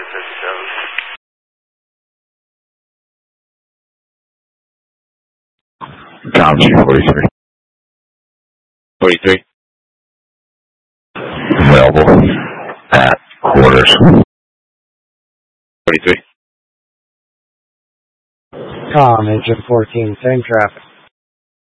Geometry 43. 43. Available at quarters. 43. Agent 14, same traffic.